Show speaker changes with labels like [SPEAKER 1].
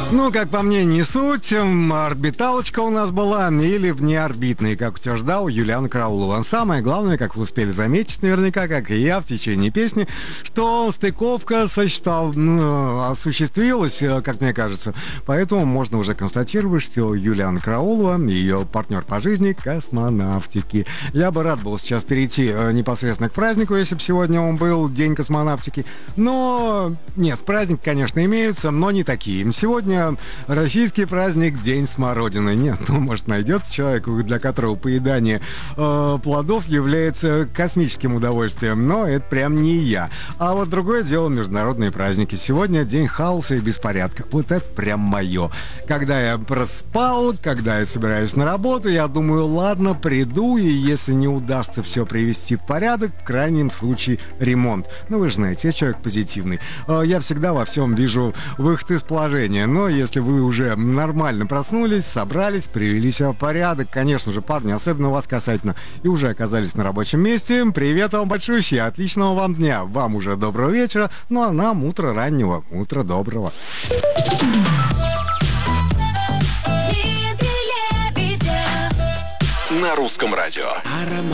[SPEAKER 1] Ну, как по мне, не суть. Орбиталочка у нас была или внеорбитной, как утверждал Юлиан Караулова. Самое главное, как вы успели заметить наверняка, как и я в течение песни, что стыковка осуществилась, как мне кажется. Поэтому можно уже констатировать, что Юлиан Караулова и ее партнер по жизни — космонавтики. Я бы рад был сейчас перейти непосредственно к празднику, если бы сегодня он был День космонавтики. Но нет, праздники, конечно, имеются, но не такие. Сегодня российский праздник — День смородины. Нет, ну, может, найдется человек, для которого поедание плодов является космическим удовольствием, но это прям не я. А вот другое дело — международные праздники. Сегодня День хаоса и беспорядка. Вот это прям мое. Когда я проспал, когда я собираюсь на работу, я думаю, ладно, приду, и если не удастся все привести в порядок, в крайнем случае ремонт. Ну, вы же знаете, я человек позитивный. Я всегда во всем вижу выход из положения. Но если вы уже нормально проснулись, собрались, привели себя в порядок, конечно же, парни, особенно вас касательно, и уже оказались на рабочем месте, привет вам большущий, отличного вам дня, вам уже доброго вечера, ну а нам утро раннего, утро доброго.
[SPEAKER 2] На русском радио.
[SPEAKER 3] Аромат.